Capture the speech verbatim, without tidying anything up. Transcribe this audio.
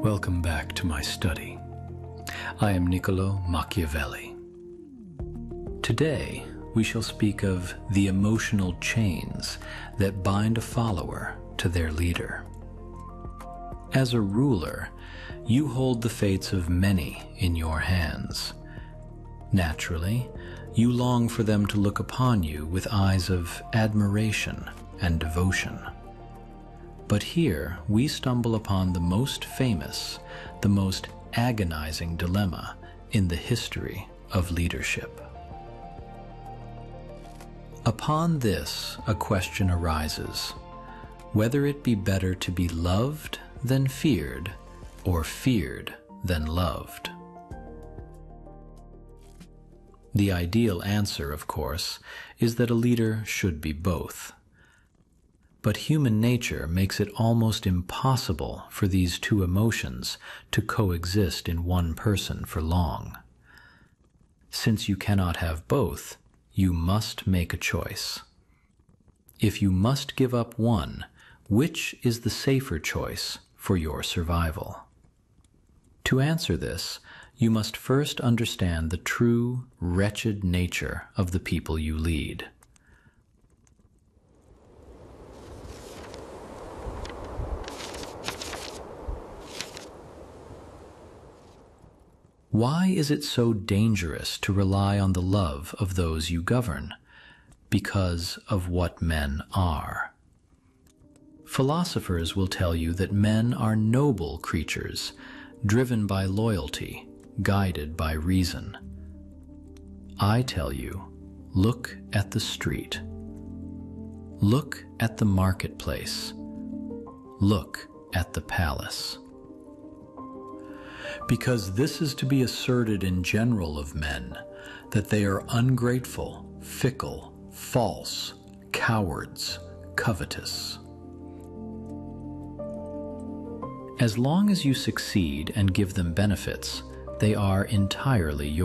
Welcome back to my study. I am Niccolo Machiavelli. Today, we shall speak of the emotional chains that bind a follower to their leader. As a ruler, you hold the fates of many in your hands. Naturally, you long for them to look upon you with eyes of admiration and devotion. But here we stumble upon the most famous, the most agonizing dilemma in the history of leadership. Upon this, a question arises, whether it be better to be loved than feared, or feared than loved. The ideal answer, of course, is that a leader should be both. But human nature makes it almost impossible for these two emotions to coexist in one person for long. Since you cannot have both, you must make a choice. If you must give up one, which is the safer choice for your survival? To answer this, you must first understand the true, wretched nature of the people you lead. Why is it so dangerous to rely on the love of those you govern? Because of what men are. Philosophers will tell you that men are noble creatures, driven by loyalty, guided by reason. I tell you, look at the street. Look at the marketplace. Look at the palace. Because this is to be asserted in general of men, that they are ungrateful, fickle, false, cowards, covetous. As long as you succeed and give them benefits, they are entirely yours.